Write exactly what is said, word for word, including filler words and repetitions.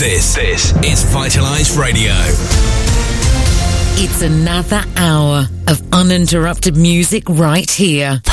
This, this is Vitalize Radio. It's another hour of uninterrupted music right here.